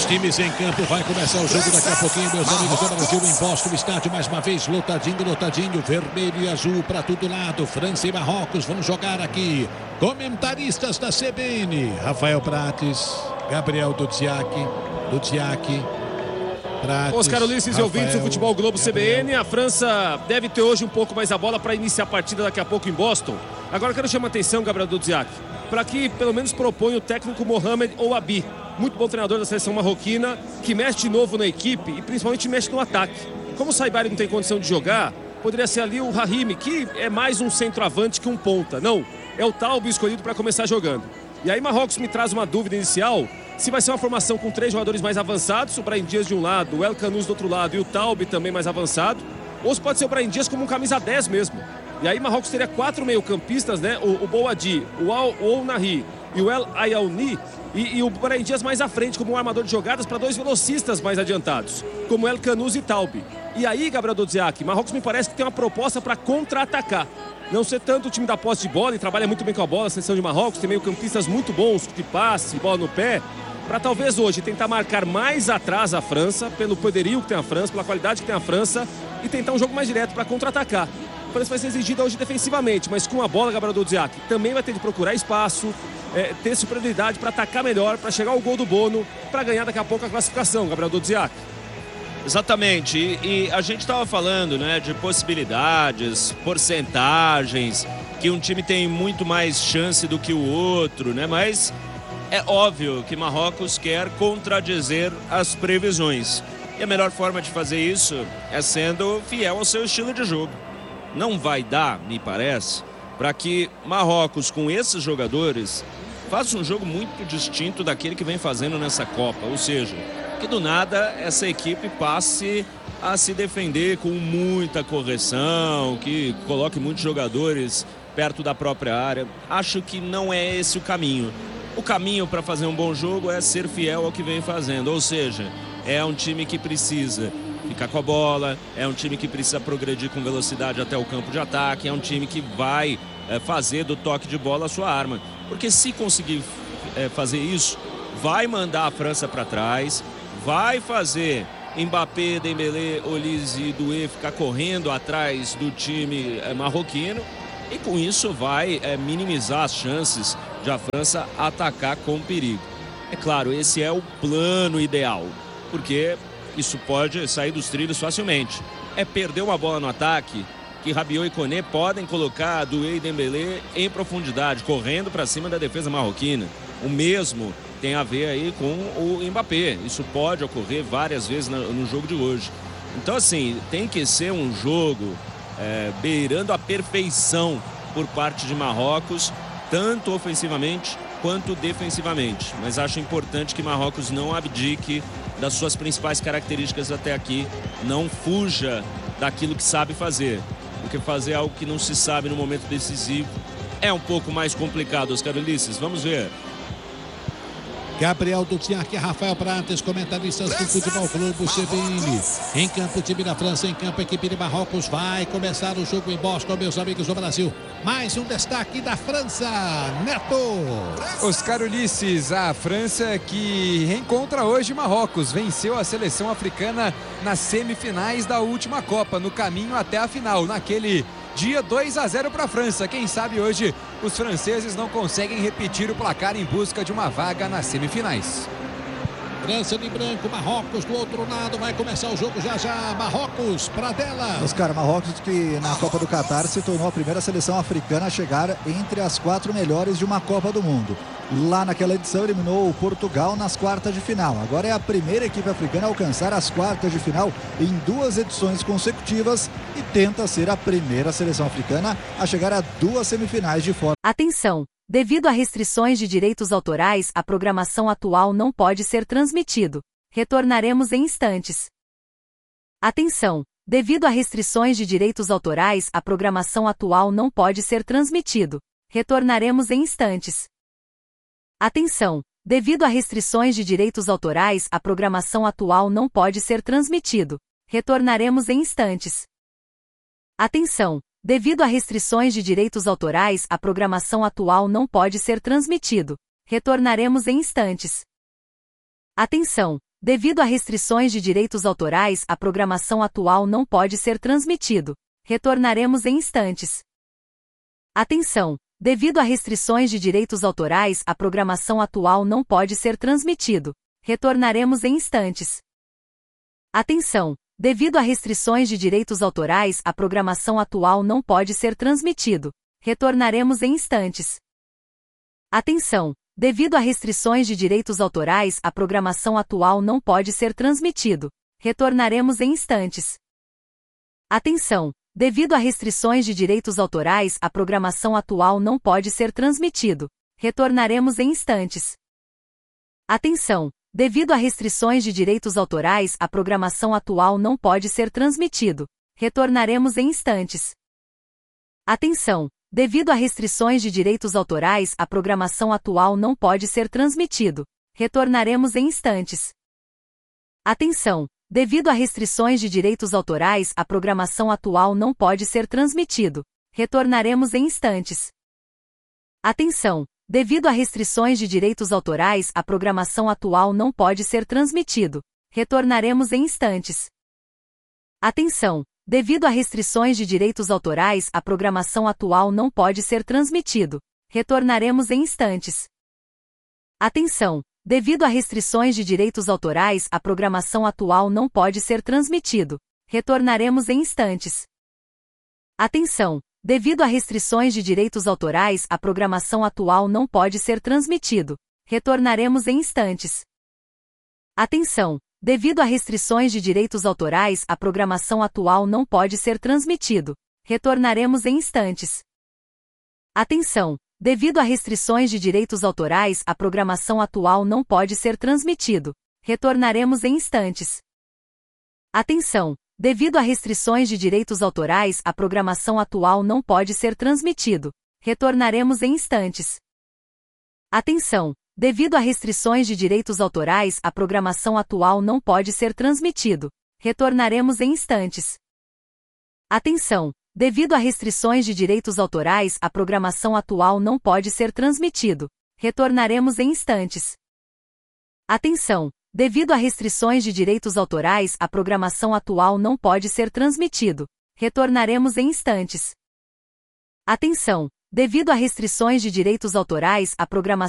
Os times em campo, vai começar o jogo daqui a pouquinho, meus amigos do Brasil. Imposto o estádio mais uma vez, lotadinho, vermelho e azul para todo lado. França e Marrocos vão jogar aqui. Comentaristas da CBN: Rafael Prates, Gabriel Duziak, Prates, Oscar Ulisses e ouvintes do Futebol Globo Gabriel. CBN. A França deve ter hoje um pouco mais a bola para iniciar a partida daqui a pouco em Boston. Agora eu quero chamar a atenção, Gabriel Duziak, para que pelo menos propõe o técnico Mohamed Ouabi, muito bom treinador da seleção marroquina, que mexe de novo na equipe e principalmente mexe no ataque. Como o Saibari não tem condição de jogar, poderia ser ali o Rahimi, que é mais um centroavante que um ponta. Não, é o Taube escolhido para começar jogando. E aí Marrocos me traz uma dúvida inicial, se vai ser uma formação com 3 jogadores mais avançados, o Brahim Dias de um lado, o El Khanous do outro lado e o Taube também mais avançado, ou se pode ser o Brahim Dias como um camisa 10 mesmo. E aí Marrocos teria 4 meio-campistas, né? O Boadi, o Al-Nahi e o El Ayaouni, e o Brahim Dias mais à frente como um armador de jogadas para 2 velocistas mais adiantados, como El Khanous e Taube. E aí, Gabriel Duziak, Marrocos me parece que tem uma proposta para contra-atacar. Não ser tanto o time da posse de bola, e trabalha muito bem com a bola, a seleção de Marrocos tem meio-campistas muito bons, de passe, bola no pé, para talvez hoje tentar marcar mais atrás a França, pelo poderio que tem a França, pela qualidade que tem a França, e tentar um jogo mais direto para contra-atacar. A França vai ser exigida hoje defensivamente, mas com a bola, Gabriel Duziak, também vai ter de procurar espaço, ter superioridade para atacar melhor, para chegar ao gol do Bono, para ganhar daqui a pouco a classificação, Gabriel Duziak. Exatamente, e a gente estava falando, né, de possibilidades, porcentagens, que um time tem muito mais chance do que o outro, né, mas é óbvio que Marrocos quer contradizer as previsões. E a melhor forma de fazer isso é sendo fiel ao seu estilo de jogo. Não vai dar, me parece, para que Marrocos, com esses jogadores, faça um jogo muito distinto daquele que vem fazendo nessa Copa, ou seja, que do nada essa equipe passe a se defender com muita correção, que coloque muitos jogadores perto da própria área. Acho que não é esse o caminho. O caminho para fazer um bom jogo é ser fiel ao que vem fazendo, ou seja, é um time que precisa ficar com a bola, é um time que precisa progredir com velocidade até o campo de ataque, é um time que vai fazer do toque de bola a sua arma. Porque se conseguir fazer isso, vai mandar a França para trás, vai fazer Mbappé, Dembélé, Olise e Doué ficar correndo atrás do time marroquino e com isso vai minimizar as chances de a França atacar com perigo. É claro, esse é o plano ideal, porque isso pode sair dos trilhos facilmente. É perder uma bola no ataque que Rabiot e Koné podem colocar Doué e Dembélé em profundidade, correndo para cima da defesa marroquina. O mesmo tem a ver aí com o Mbappé. Isso pode ocorrer várias vezes no jogo de hoje. Então, assim, tem que ser um jogo beirando a perfeição por parte de Marrocos, tanto ofensivamente quanto defensivamente. Mas acho importante que Marrocos não abdique das suas principais características até aqui, não fuja daquilo que sabe fazer. Porque fazer algo que não se sabe no momento decisivo é um pouco mais complicado, Oscar Ulisses. Vamos ver. Gabriel Duziak, Rafael Prates, comentaristas do Futebol Globo CBN. Em campo, o time da França, em campo, a equipe de Marrocos. Vai começar o jogo em Boston, meus amigos do Brasil. Mais um destaque da França, Neto. Oscar Ulisses, a França que reencontra hoje Marrocos. Venceu a seleção africana nas semifinais da última Copa, no caminho até a final, naquele dia 2-0 para a França. Quem sabe hoje os franceses não conseguem repetir o placar em busca de uma vaga nas semifinais. França de branco, Marrocos do outro lado. Vai começar o jogo já. Marrocos, Pradella. Oscar, Marrocos que na Copa do Catar se tornou a primeira seleção africana a chegar entre as 4 melhores de uma Copa do Mundo. Lá naquela edição eliminou o Portugal nas quartas de final. Agora é a primeira equipe africana a alcançar as quartas de final em 2 edições consecutivas e tenta ser a primeira seleção africana a chegar a 2 semifinais de forma. Atenção! Devido a restrições de direitos autorais, a programação atual não pode ser transmitido. Retornaremos em instantes. Atenção! Devido a restrições de direitos autorais, a programação atual não pode ser transmitido. Retornaremos em instantes. Atenção! Devido a restrições de direitos autorais, a programação atual não pode ser transmitido. Retornaremos em instantes. Atenção! Devido a restrições de direitos autorais, a programação atual não pode ser transmitido. Retornaremos em instantes. Atenção! Devido a restrições de direitos autorais, a programação atual não pode ser transmitido. Retornaremos em instantes. Atenção! Devido a restrições de direitos autorais, a programação atual não pode ser transmitido. Retornaremos em instantes. Atenção! Devido a restrições de direitos autorais, a programação atual não pode ser transmitido. Retornaremos em instantes. Atenção! Devido a restrições de direitos autorais, a programação atual não pode ser transmitido. Retornaremos em instantes. Atenção! Devido a restrições de direitos autorais, a programação atual não pode ser transmitido. Retornaremos em instantes. Atenção! Devido a restrições de direitos autorais, a programação atual não pode ser transmitido. Retornaremos em instantes. Atenção! Devido a restrições de direitos autorais, a programação atual não pode ser transmitido. Retornaremos em instantes. Atenção! Devido a restrições de direitos autorais, a programação atual não pode ser transmitido. Retornaremos em instantes. Atenção! Devido a restrições de direitos autorais, a programação atual não pode ser transmitido. Retornaremos em instantes. Atenção! Devido a restrições de direitos autorais, a programação atual não pode ser transmitido. Retornaremos em instantes. Atenção! Devido a restrições de direitos autorais, a programação atual não pode ser transmitido. Retornaremos em instantes. Atenção! Devido a restrições de direitos autorais, a programação atual não pode ser transmitido. Retornaremos em instantes. Atenção! Devido a restrições de direitos autorais, a programação atual não pode ser transmitido. Retornaremos em instantes. Atenção! Devido a restrições de direitos autorais, a programação atual não pode ser transmitido. Retornaremos em instantes. Atenção! Devido a restrições de direitos autorais, a programação atual não pode ser transmitido. Retornaremos em instantes. Atenção! Devido a restrições de direitos autorais, a programação atual não pode ser transmitido. Retornaremos em instantes. Atenção! Devido a restrições de direitos autorais, a programação atual não pode ser transmitido. Retornaremos em instantes. Atenção! Devido a restrições de direitos autorais, a programação atual não pode ser transmitido. Retornaremos em instantes. Atenção! Devido a restrições de direitos autorais, a programação